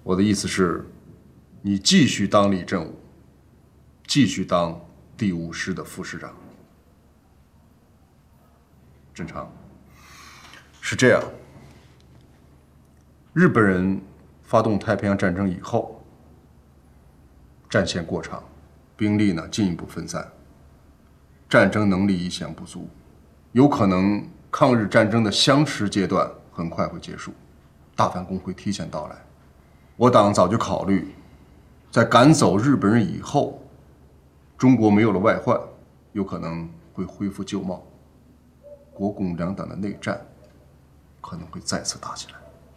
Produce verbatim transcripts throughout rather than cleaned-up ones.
我的意思是，你继续当李振武，继续当第五师的副师长。正常。是这样，日本人发动太平洋战争以后，战线过长，兵力呢进一步分散，战争能力一向不足，有可能抗日战争的相持阶段很快会结束，大反攻会提前到来。我党早就考虑，在赶走日本人以后，中国没有了外患，有可能会恢复旧貌，国共两党的内战可能会再次打起来。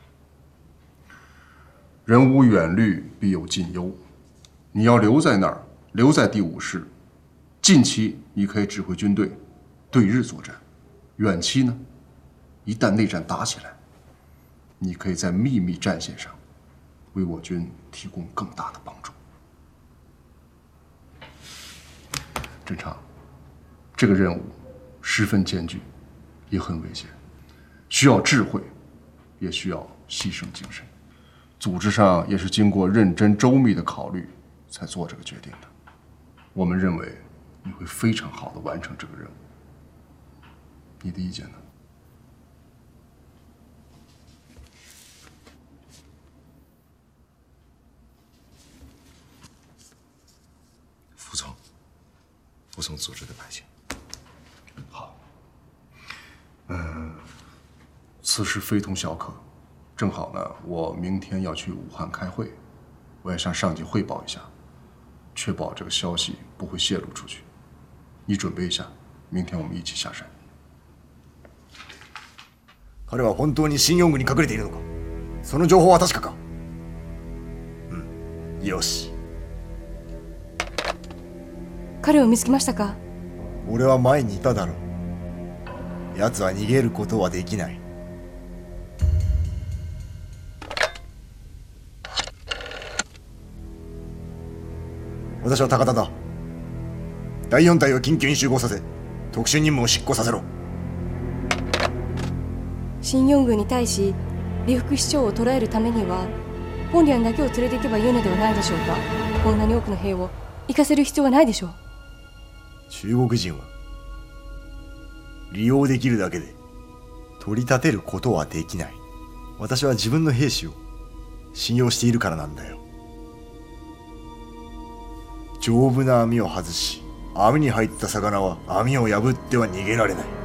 人无远虑，必有近忧。你要留在那儿，留在第五师，近期你可以指挥军队对日作战，远期呢，一旦内战打起来，你可以在秘密战线上为我军提供更大的帮助。正常，这个任务十分艰巨，也很危险，需要智慧，也需要牺牲精神。组织上也是经过认真周密的考虑才做这个决定的。我们认为你会非常好的完成这个任务。你的意见呢？ 服从，服从组织的派遣。 好。嗯，此事非同小可。正好呢，我明天要去武汉开会，我要向上级汇报一下，确保这个消息不会泄露出去。你准备一下，明天我们一起下山。 彼は本当に新四軍に隠れているのか？その情報は確かか？うん、よし。 彼を見つけましたか？ 俺は前にいただろう。奴は逃げることはできない。私は高田だ。だいよん隊を緊急に集合させ、特殊任務を執行させろ。 新四軍に対し李副市長を捕らえるためには本リアンだけを連れていけばいいのではないでしょうか。こんなに多くの兵を行かせる必要はないでしょう。 中国人は利用できるだけで取り立てることはできない。私は自分の兵士を信用しているからなんだよ。丈夫な網を外し、網に入った魚は網を破っては逃げられない。